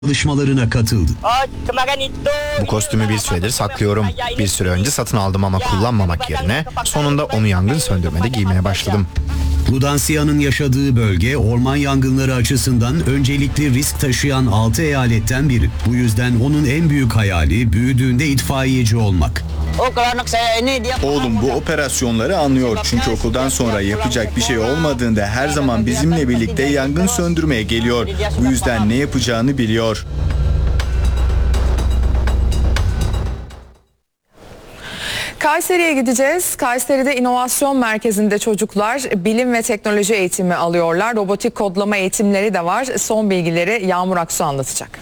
çalışmalarına katıldı. Bu kostümü bir süredir saklıyorum. Bir süre önce satın aldım ama kullanmamak yerine sonunda onu yangın söndürmede giymeye başladım. Prudensia'nın yaşadığı bölge orman yangınları açısından öncelikli risk taşıyan 6 eyaletten biri. Bu yüzden onun en büyük hayali büyüdüğünde itfaiyeci olmak. Oğlum bu operasyonları anlıyor çünkü okuldan sonra yapacak bir şey olmadığında her zaman bizimle birlikte yangın söndürmeye geliyor. Bu yüzden ne yapacağını biliyor. Kayseri'ye gideceğiz. Kayseri'de inovasyon merkezinde çocuklar bilim ve teknoloji eğitimi alıyorlar. Robotik kodlama eğitimleri de var. Son bilgileri Yağmur Aksu anlatacak.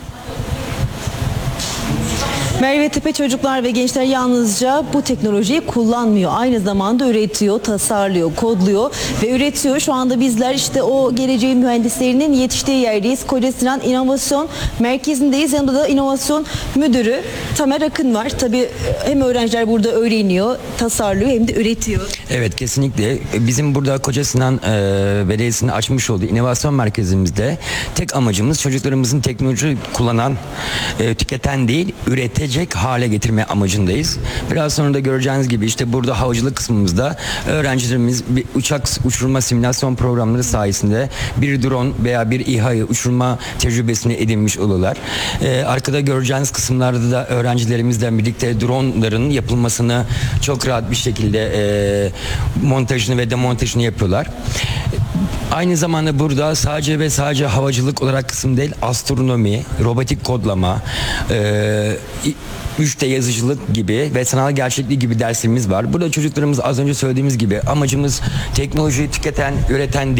Merve Tepe çocuklar ve gençler yalnızca bu teknolojiyi kullanmıyor. Aynı zamanda üretiyor, tasarlıyor, kodluyor ve üretiyor. Şu anda bizler işte o geleceğin mühendislerinin yetiştiği yerdeyiz. Koca Sinan İnovasyon Merkezi'ndeyiz. Yanında da inovasyon müdürü Tamer Akın var. Tabii hem öğrenciler burada öğreniyor, tasarlıyor hem de üretiyor. Evet, kesinlikle. Bizim burada Koca Sinan Belediyesi'nin açmış olduğu inovasyon merkezimizde tek amacımız çocuklarımızın teknoloji kullanan, tüketen değil, üretecek hale getirme amacındayız. Biraz sonra da göreceğiniz gibi işte burada havacılık kısmımızda öğrencilerimiz bir uçak uçurma simülasyon programları sayesinde bir drone veya bir İHA'yı uçurma tecrübesini edinmiş olurlar. Arkada göreceğiniz kısımlarda da öğrencilerimizle birlikte dronların yapılmasını çok rahat bir şekilde montajını ve demontajını yapıyorlar. Aynı zamanda burada sadece ve sadece havacılık olarak kısım değil, astronomi, robotik kodlama, 3D yazıcılık gibi ve sanal gerçeklik gibi derslerimiz var. Burada çocuklarımız az önce söylediğimiz gibi amacımız teknolojiyi üreten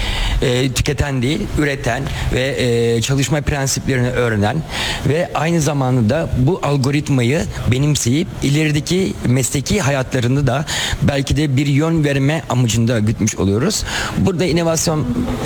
değil, üreten ve çalışma prensiplerini öğrenen ve aynı zamanda bu algoritmayı benimseyip ilerideki mesleki hayatlarında da belki de bir yön verme amacında gütmüş oluyoruz. Burada inovasyon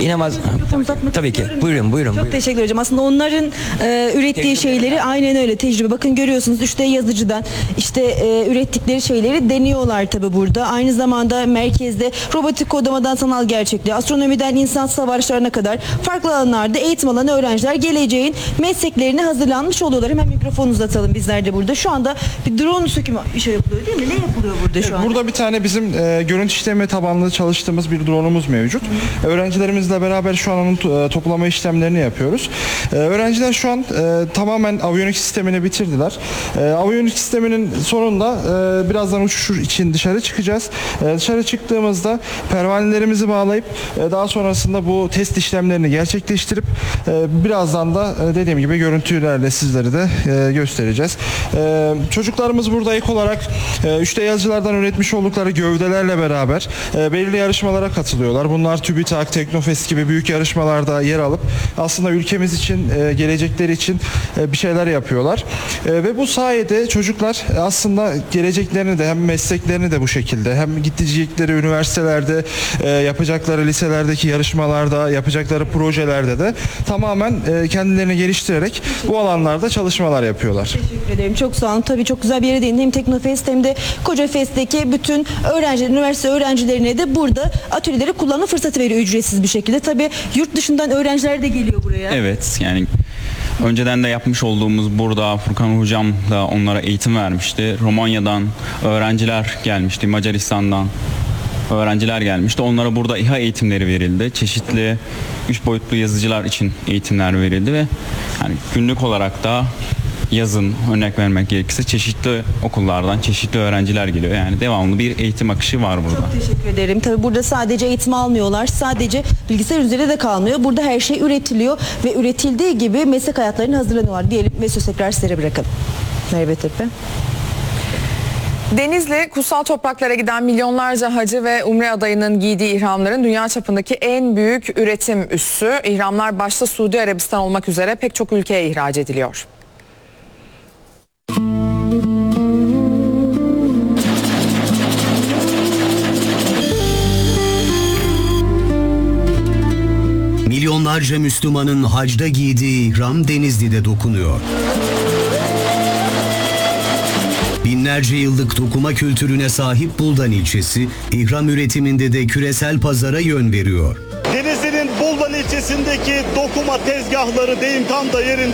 tabii ki. Buyurun. Çok teşekkür ederim. Aslında onların ürettiği şeyleri aynen öyle tecrübe. Bakın görüyorsunuz 3D yazıcıdan işte ürettikleri şeyleri deniyorlar tabii burada. Aynı zamanda merkezde robotik kodlamadan sanal gerçekliğe, astronomiden insan savaşlarına kadar farklı alanlarda eğitim alan öğrenciler geleceğin mesleklerine hazırlanmış oluyorlar. Hemen mikrofonu uzatalım bizler de burada. Şu anda bir drone sökümü işi yapılıyor değil mi? Ne yapılıyor burada şu anda? Burada bir tane bizim görüntü işleme tabanlı çalıştığımız bir drone'umuz mevcut. Öğrencilerimizle beraber şu an onun toplama işlemlerini yapıyoruz. Öğrenciler şu an tamamen aviyonik sistemini bitirdiler. Aviyonik sisteminin sonunda birazdan uçuş için dışarı çıkacağız. Dışarı çıktığımızda pervanelerimizi bağlayıp daha sonrasında bu test işlemlerini gerçekleştirip birazdan da dediğim gibi görüntülerle sizlere de göstereceğiz. Çocuklarımız burada ek olarak 3D yazıcılardan üretmiş oldukları gövdelerle beraber belirli yarışmalara katılıyorlar. Bunlar TÜBİTAK, Teknofest gibi büyük yarışmalarda yer alıp aslında ülkemiz için, gelecekleri için bir şeyler yapıyorlar. Ve bu sayede çocuklar aslında geleceklerini de hem mesleklerini de bu şekilde hem gidecekleri üniversitelerde, yapacakları liselerdeki yarışmalarda, yapacakları projelerde de tamamen kendilerini geliştirerek bu alanlarda çalışmalar yapıyorlar. Teşekkür ederim. Çok sağ olun. Tabii çok güzel bir yere değindin. Hem Teknofest hem de Koca Fest'teki bütün öğrenciler, üniversite öğrencilerine de burada atölyeleri kullanma fırsatı veriyor ücretsiz bir şekilde. Tabii yurt dışından öğrenciler de geliyor buraya. Evet, yani önceden de yapmış olduğumuz burada Furkan Hocam da onlara eğitim vermişti. Romanya'dan öğrenciler gelmişti, Macaristan'dan öğrenciler gelmişti. Onlara burada İHA eğitimleri verildi. Çeşitli 3 boyutlu yazıcılar için eğitimler verildi ve yani günlük olarak da yazın örnek vermek gerekirse çeşitli okullardan çeşitli öğrenciler geliyor. Yani devamlı bir eğitim akışı var burada. Çok teşekkür ederim. Tabii burada sadece eğitim almıyorlar. Sadece bilgisayar üzerinde de kalmıyor. Burada her şey üretiliyor ve üretildiği gibi meslek hayatlarına hazırlanıyorlar diyelim ve söz tekrar sizlere bırakalım. Merve Tepe. Denizli, kutsal topraklara giden milyonlarca hacı ve umre adayının giydiği ihramların dünya çapındaki en büyük üretim üssü. İhramlar başta Suudi Arabistan olmak üzere pek çok ülkeye ihraç ediliyor. Milyonlarca Müslümanın hacda giydiği ihram Denizli'de dokunuyor. Binlerce yıllık dokuma kültürüne sahip Buldan ilçesi, ihram üretiminde de küresel pazara yön veriyor. Denizli'nin Buldan ilçesindeki dokuma tezgahları deyim tam da yerinde.